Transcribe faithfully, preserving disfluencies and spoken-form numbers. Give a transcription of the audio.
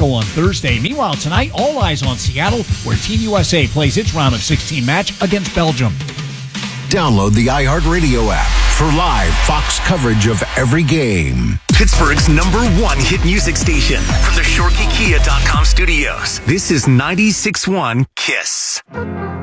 Mexico on Thursday. Meanwhile, tonight, all eyes on Seattle, where Team U S A plays its round of sixteen match against Belgium. Download the iHeartRadio app for live Fox coverage of every game. Pittsburgh's number one hit music station from the Shorkey Kia dot com studios. This is ninety-six point one KISS.